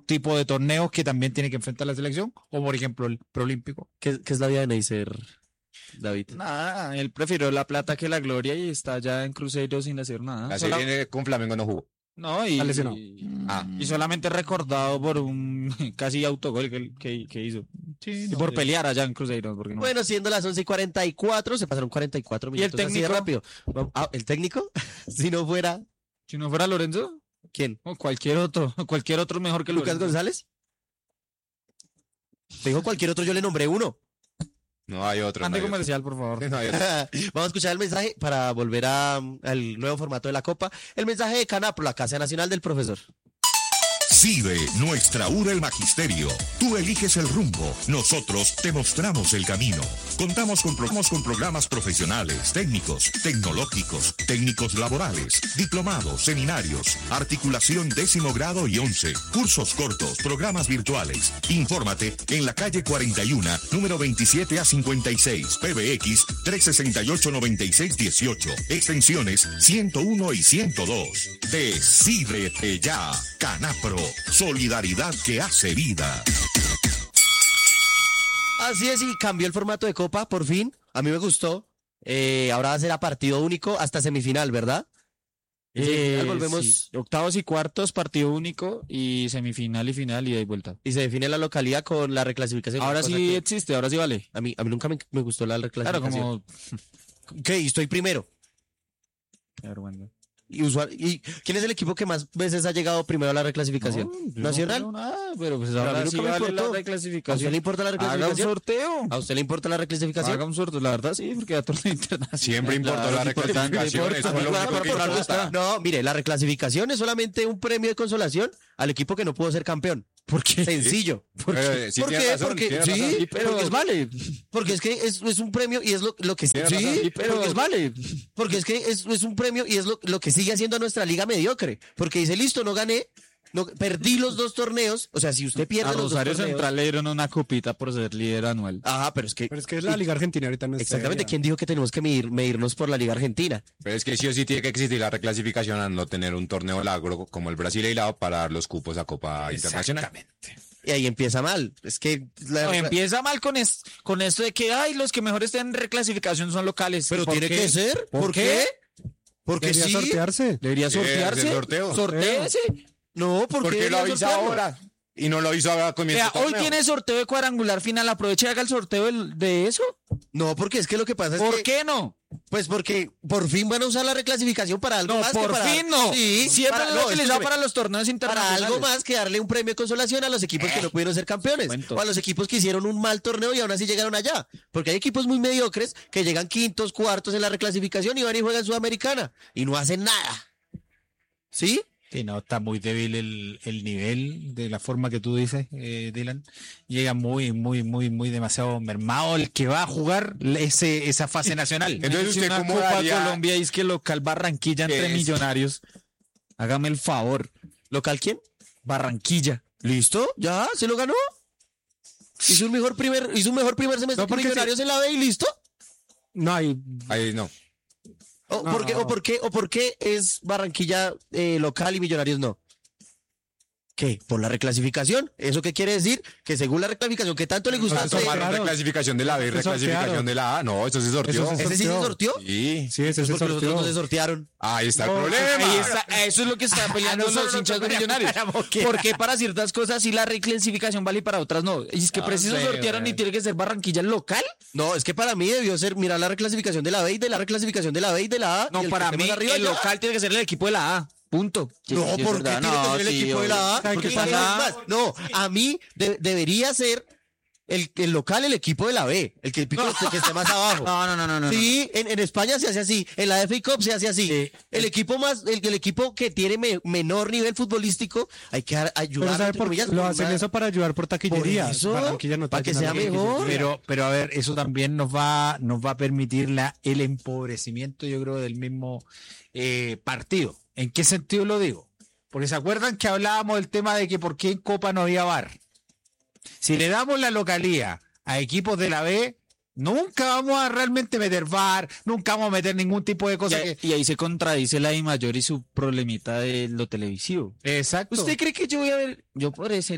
tipo de torneos que también tiene que enfrentar la selección, o por ejemplo el preolímpico. ¿Qué es la vida de Neisser, David? Nada, él prefirió la plata que la gloria y está ya en Cruzeiro sin hacer nada. La serie con Flamengo no jugó. No, Está lesionado. y solamente recordado por un casi autogol que hizo. Sí, Y por pelear allá en Cruzeiro. Porque no. Bueno, siendo las 11:44, se pasaron 44 ¿Y el minutos así de técnico? rápido. ¿El técnico? Si no fuera, Si no fuera Lorenzo, ¿quién? o cualquier otro mejor que ¿Lucas Lorenzo. González? Te dijo cualquier otro, yo le nombré uno. No hay otro. Mande no hay comercial, por favor. otro. No hay otro. Vamos a escuchar el mensaje para volver al nuevo formato de la Copa. El mensaje de Canapro, la Casa Nacional del Profesor. CIDE, nuestra URA el Magisterio. Tú eliges el rumbo, nosotros te mostramos el camino. Contamos con programas profesionales, técnicos, tecnológicos, técnicos laborales, diplomados, seminarios, articulación 10º grado y 11, cursos cortos, programas virtuales. Infórmate en la calle 41, número 27 a 56, PBX 368-9618, extensiones 101 y 102. Decídete ya, Canapro. Solidaridad que hace vida. Así es, y cambió el formato de Copa, por fin. A mí me gustó. Ahora va a ser a partido único hasta semifinal, ¿verdad? Volvemos Sí. Octavos y cuartos, partido único, y semifinal y final, y de vuelta. y se define la localidad con la reclasificación. Ahora cosa sí que existe, ahora sí vale. a mí nunca me gustó la Claro, reclasificación. como... ¿Qué? Y estoy primero. Qué vergüenza. ¿Y quién es el equipo que más veces ha llegado primero a la reclasificación? ¿Nacional? No, nada, pero pues Pero a mí ahora nunca sí me vale importó. la ¿A usted reclasificación. le importa la Haga un reclasificación? sorteo. ¿A usted le importa la reclasificación? Haga un sorteo, la verdad sí, porque a torneo internacional. Siempre importó la importante, reclasificación. Eso fue lo Claro, único que por algo importa. está. No, mire, la reclasificación es solamente un premio de consolación al equipo que no pudo ser campeón. ¿Por qué? Sencillo. Sí, ¿Por tiene qué? razón, Porque tiene sí, razón. pero Porque es vale. porque es que es un premio y es lo que Tiene razón. sí, Pero porque es vale. porque es que es un premio y es lo que sigue haciendo a nuestra liga mediocre. Porque dice, listo, no gané, no, perdí los 2 torneos. O sea, si usted pierde A los 2 Rosario torneos. Central le dieron una copita por ser líder anual. Ajá, pero es que la Liga Argentina ahorita no es exactamente, seria. ¿quién dijo que tenemos que medirnos por la Liga Argentina? Pero es que sí o sí tiene que existir la reclasificación a no tener un torneo largo como el Brasileirao para dar los cupos a Copa Internacional. Y ahí empieza mal. Es que No, empieza mal con esto de que ay, los que mejor estén en reclasificación son locales. pero ¿Por tiene qué? que ser. ¿Por qué? Porque Debería sí. sortearse. Debería Sí, sortearse. hacer sorteo. Sortéese. No, ¿Por qué lo debería avisa sortearlo? ahora? Y no lo hizo ahora con Vea, hoy tiene sorteo de cuadrangular final. Aproveche y haga el sorteo de eso. No, porque es que lo que pasa es ¿Por que qué no? pues porque por fin van a usar la reclasificación para algo No, más que por para fin no. Sí, Siempre para, lo he utilizado escúcheme, para los torneos para internacionales. algo más que darle un premio de consolación a los equipos que no pudieron ser campeones Cuento. o a los equipos que hicieron un mal torneo y aún así llegaron allá, porque hay equipos muy mediocres que llegan quintos, cuartos en la reclasificación y van y juegan Sudamericana y no hacen nada. ¿Sí? Sí, no, está muy débil el nivel de la forma que tú dices, Dylan. Llega muy demasiado mermado el que va a jugar esa fase nacional. Entonces, Si ¿usted una cómo Copa daría- Colombia y es que local Barranquilla entre Es- millonarios. Hágame el favor. ¿Local quién? Barranquilla. ¿Listo? ¿Ya? ¿Se lo ganó? Hizo un mejor primer semestre No, que porque Millonarios en la B y listo. No hay. Ahí no. No. ¿Por qué es Barranquilla local y Millonarios no? ¿Qué? ¿Por la reclasificación? ¿Eso qué quiere decir? Que según la reclasificación que tanto le gusta a No, usted, tomaron sortearon. reclasificación de la B y Se reclasificación sortearon. de la A. No, eso se sorteó. Eso se ¿ese sí se sorteó? Sí. Sí, ese Es se porque los otros sorteó. no se sortearon. Ahí está el No, problema. Ahí está, eso es lo que están peleando nosotros los hinchas no de Millonarios. teníamos que- ¿Por qué para ciertas cosas sí la reclasificación vale y para otras no? Y es que preciso sé, sortearon y tiene que ser Barranquilla local. No, es que para mí debió ser mirar la reclasificación de la B y de la reclasificación de la B y de la A. No, y el para que mí esté más arriba el ya. local tiene que ser el equipo de la A. Punto. No, ¿por qué tiene que ser el equipo de la A? ¿Sabe Porque qué es pasa? más, no, a mí debería ser el local el equipo de la B, el que esté más abajo. No. Sí, en España se hace así, en la FA Cup se hace así. El equipo el equipo que tiene menor nivel futbolístico, hay que Pero ayudar. ¿sabe entre por qué? comillas, Lo con hacen una- eso para ayudar por taquillería. Por eso, Barranquilla no para que tiene sea taquillería. mejor. Pero a ver, eso también nos va a permitir el empobrecimiento, yo creo, del mismo partido. ¿En qué sentido lo digo? Porque se acuerdan que hablábamos del tema de que por qué en Copa no había VAR. Si le damos la localía a equipos de la B, nunca vamos a realmente meter VAR, nunca vamos a meter ningún tipo de cosa que... Y ahí se contradice la I mayor y su problemita de lo televisivo. Exacto. ¿Usted cree que yo voy a ver? Yo podré ser